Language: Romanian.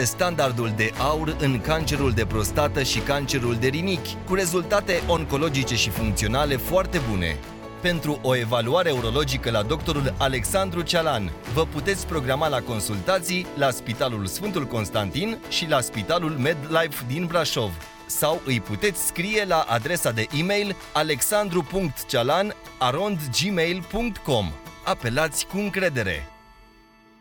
standardul de aur în cancerul de prostată și cancerul de rinichi, cu rezultate oncologice și funcționale foarte bune. Pentru o evaluare urologică la doctorul Alexandru Cealan, vă puteți programa la consultații la Spitalul Sfântul Constantin și la Spitalul MedLife din Brașov. Sau îi puteți scrie la adresa de e-mail alexandru.cealan@gmail.com. Apelați cu încredere!